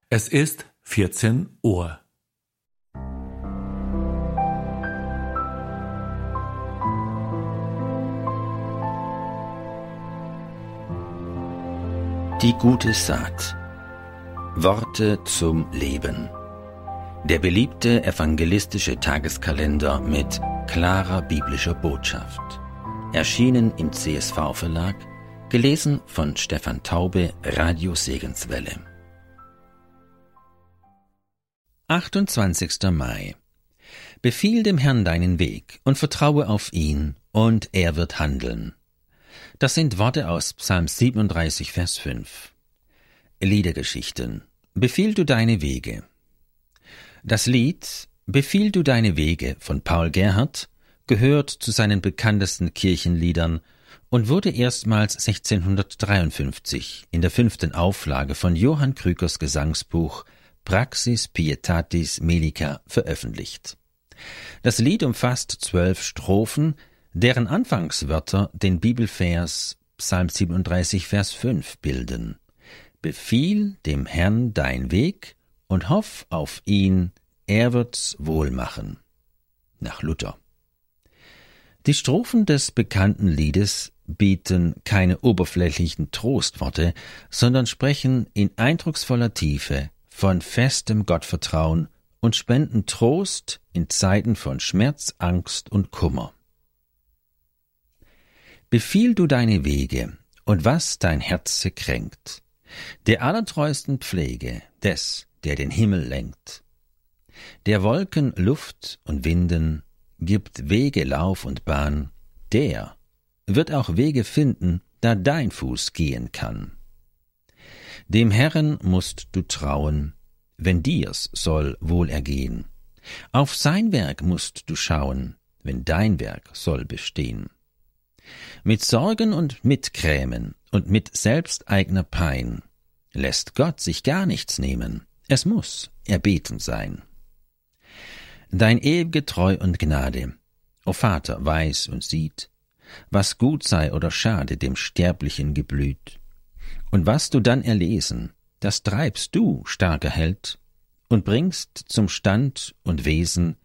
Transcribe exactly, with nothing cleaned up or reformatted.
Es ist vierzehn Uhr. Die gute Saat. Worte zum Leben. Der beliebte evangelistische Tageskalender mit klarer biblischer Botschaft. Erschienen im C S V-Verlag, gelesen von Stefan Taube, Radio Segenswelle. achtundzwanzigster Mai. Befiehl dem Herrn deinen Weg und vertraue auf ihn, und er wird handeln. Das sind Worte aus Psalm siebenunddreißig, Vers fünf. Liedergeschichten. Befiehl du deine Wege. Das Lied Befiehl du deine Wege von Paul Gerhardt gehört zu seinen bekanntesten Kirchenliedern und wurde erstmals sechzehnhundertdreiundfünfzig in der fünften Auflage von Johann Krükers Gesangsbuch Praxis Pietatis Melica veröffentlicht. Das Lied umfasst zwölf Strophen, deren Anfangswörter den Bibelvers Psalm siebenunddreißig, Vers fünf bilden. Befiehl dem Herrn dein Weg und hoff auf ihn, er wird's wohl machen. Nach Luther. Die Strophen des bekannten Liedes bieten keine oberflächlichen Trostworte, sondern sprechen in eindrucksvoller Tiefe von festem Gottvertrauen und spenden Trost in Zeiten von Schmerz, Angst und Kummer. Befiehl du deine Wege und was dein Herze kränkt, der allertreusten Pflege des, der den Himmel lenkt. Der Wolken Luft und Winden gibt Wege Lauf und Bahn, der wird auch Wege finden, da dein Fuß gehen kann. Dem Herrn musst du trauen, wenn dir's soll wohl ergehen. Auf sein Werk musst du schauen, wenn dein Werk soll bestehen. Mit Sorgen und Mitkrämen und mit selbsteigner Pein lässt Gott sich gar nichts nehmen, es muss erbeten sein. Dein ewige Treu und Gnade, o Vater, weiß und sieht, was gut sei oder schade dem sterblichen Geblüt. Und was du dann erlesen, das treibst du, starker Held, und bringst zum Stand und Wesen